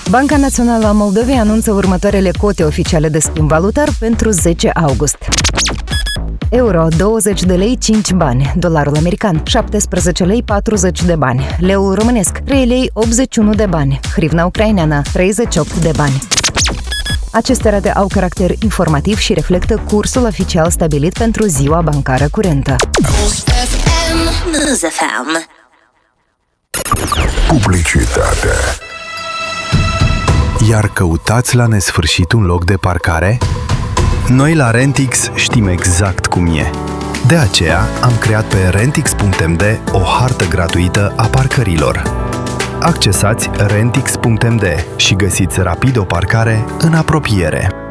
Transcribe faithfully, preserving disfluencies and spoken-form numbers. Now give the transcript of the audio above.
Banca Națională a Moldovei anunță următoarele cote oficiale de schimb valutar pentru zece august. Euro douăzeci de lei cinci bani, dolarul american șaptesprezece lei patruzeci de bani, leul românesc trei lei optzeci și unu de bani, hrivna ucraineană treizeci și opt de bani. Aceste rate au caracter informativ și reflectă cursul oficial stabilit pentru ziua bancară curentă. Publicitate. Iar căutați la nesfârșit un loc de parcare? Noi la Rentix știm exact cum e. De aceea am creat pe rentix punct m d o hartă gratuită a parcărilor. Accesați rentix punct m d și găsiți rapid o parcare în apropiere.